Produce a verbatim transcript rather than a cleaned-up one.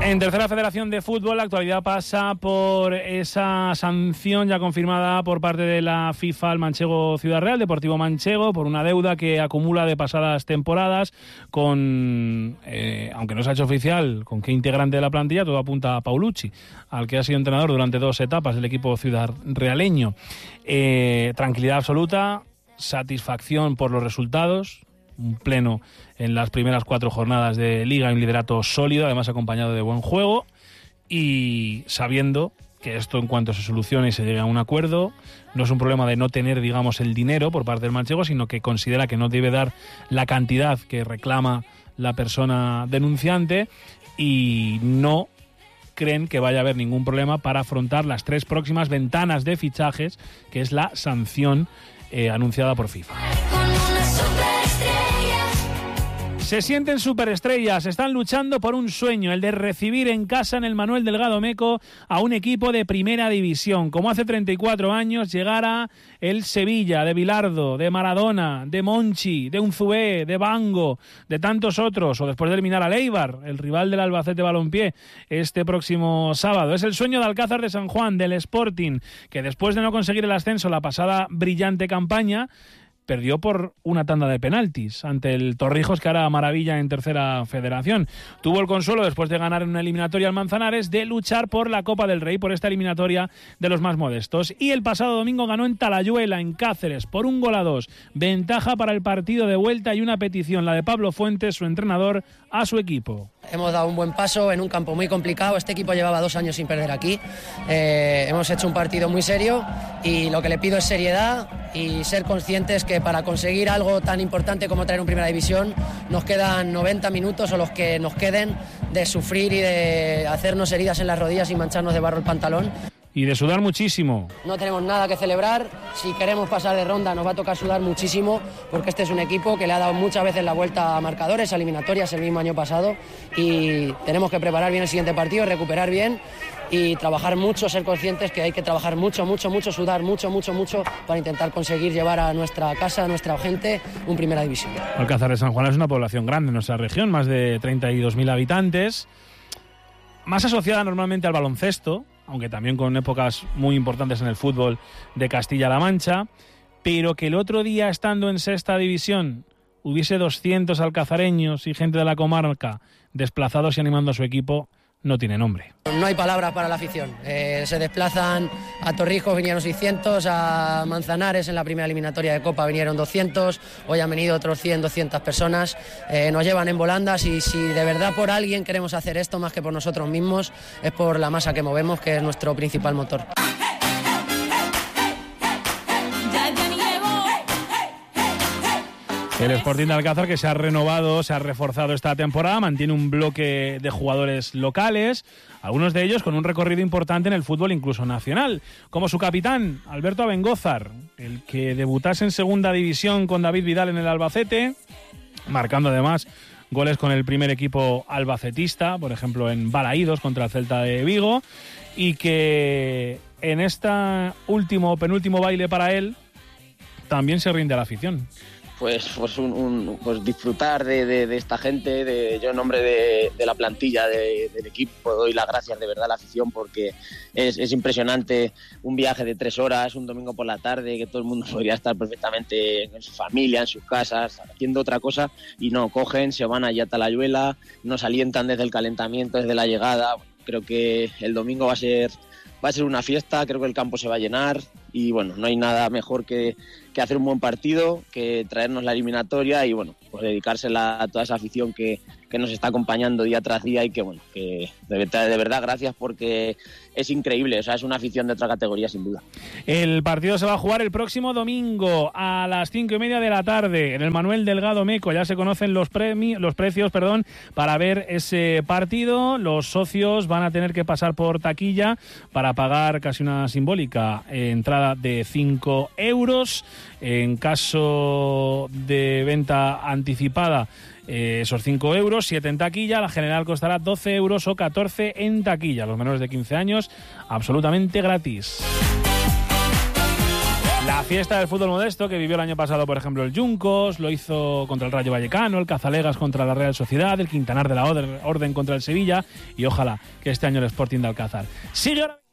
En tercera federación de fútbol, la actualidad pasa por esa sanción ya confirmada por parte de la FIFA al Manchego Ciudad Real, Deportivo Manchego, por una deuda que acumula de pasadas temporadas con, eh, aunque no se ha hecho oficial con qué integrante de la plantilla, todo apunta a Paulucci, al que ha sido entrenador durante dos etapas del equipo ciudad realeño. Eh, tranquilidad absoluta, satisfacción por los resultados, un pleno en las primeras cuatro jornadas de Liga, un liderato sólido, además acompañado de buen juego, y sabiendo que esto, en cuanto se solucione y se llegue a un acuerdo, no es un problema de no tener, digamos, el dinero por parte del manchego, sino que considera que no debe dar la cantidad que reclama la persona denunciante, y no creen que vaya a haber ningún problema para afrontar las tres próximas ventanas de fichajes, que es la sanción eh, anunciada por FIFA. Se sienten superestrellas, están luchando por un sueño, el de recibir en casa en el Manuel Delgado Meco a un equipo de primera división. Como hace treinta y cuatro años llegara el Sevilla, de Bilardo, de Maradona, de Monchi, de Unzué, de Bango, de tantos otros, o después de eliminar al Eibar, el rival del Albacete Balompié, este próximo sábado. Es el sueño de Alcázar de San Juan, del Sporting, que después de no conseguir el ascenso la pasada brillante campaña, perdió por una tanda de penaltis ante el Torrijos, que hará maravilla en tercera federación. Tuvo el consuelo, después de ganar en una eliminatoria al Manzanares, de luchar por la Copa del Rey, por esta eliminatoria de los más modestos. Y el pasado domingo ganó en Talayuela, en Cáceres, por un gol a dos. Ventaja para el partido de vuelta y una petición, la de Pablo Fuentes, su entrenador, a su equipo. Hemos dado un buen paso en un campo muy complicado. Este equipo llevaba dos años sin perder aquí. Eh, hemos hecho un partido muy serio y lo que le pido es seriedad y ser conscientes que para conseguir algo tan importante como traer un Primera División nos quedan noventa minutos, o los que nos queden, de sufrir y de hacernos heridas en las rodillas y mancharnos de barro el pantalón. Y de sudar muchísimo. No tenemos nada que celebrar. Si queremos pasar de ronda nos va a tocar sudar muchísimo, porque este es un equipo que le ha dado muchas veces la vuelta a marcadores, a eliminatorias el mismo año pasado, y tenemos que preparar bien el siguiente partido, recuperar bien y trabajar mucho, ser conscientes que hay que trabajar mucho, mucho, mucho, sudar mucho, mucho, mucho para intentar conseguir llevar a nuestra casa, a nuestra gente, un Primera División. Alcázar de San Juan es una población grande en nuestra región, más de treinta y dos mil habitantes, más asociada normalmente al baloncesto, aunque también con épocas muy importantes en el fútbol de Castilla-La Mancha, pero que el otro día, estando en sexta división, hubiese doscientos alcazareños y gente de la comarca desplazados y animando a su equipo, no tiene nombre. No hay palabras para la afición. Eh, se desplazan a Torrijos, vinieron seiscientos, a Manzanares en la primera eliminatoria de Copa vinieron doscientos, hoy han venido otros cien, doscientas personas. Eh, nos llevan en volandas, y si de verdad por alguien queremos hacer esto más que por nosotros mismos, es por la masa que movemos, que es nuestro principal motor. El Sporting de Alcázar, que se ha renovado, se ha reforzado esta temporada, mantiene un bloque de jugadores locales, algunos de ellos con un recorrido importante en el fútbol incluso nacional, como su capitán, Alberto Abengózar, el que debutase en segunda división con David Vidal en el Albacete, marcando además goles con el primer equipo albacetista, por ejemplo en Balaídos contra el Celta de Vigo, y que en este último, penúltimo baile para él también se rinde a la afición. Pues, pues, un, un, pues disfrutar de, de, de esta gente. De, yo en nombre de, de la plantilla de, del equipo doy las gracias de verdad a la afición, porque es, es impresionante un viaje de tres horas, un domingo por la tarde, que todo el mundo podría estar perfectamente en su familia, en sus casas, haciendo otra cosa, y no, cogen, se van allá a Talayuela, nos alientan desde el calentamiento, desde la llegada. Creo que el domingo va a ser, va a ser una fiesta, creo que el campo se va a llenar, y bueno, no hay nada mejor que, que hacer un buen partido, que traernos la eliminatoria y bueno, pues dedicársela a toda esa afición que, que nos está acompañando día tras día, y que bueno, que de, de verdad gracias, porque es increíble, o sea, es una afición de otra categoría sin duda. El partido se va a jugar el próximo domingo a las cinco y media de la tarde en el Manuel Delgado Meco. Ya se conocen los, premi- los precios perdón, para ver ese partido. Los socios van a tener que pasar por taquilla para pagar casi una simbólica entrada de cinco euros. En caso de venta anticipada, eh, esos cinco euros, siete en taquilla. La general costará doce euros o catorce en taquilla. Los menores de quince años, absolutamente gratis. La La fiesta del fútbol modesto que vivió el año pasado, por ejemplo, el Juncos, lo hizo contra el Rayo Vallecano, el Cazalegas contra la Real Sociedad, el Quintanar de la Orden contra el Sevilla y ojalá que este año el Sporting de Alcázar. Sigue ahora...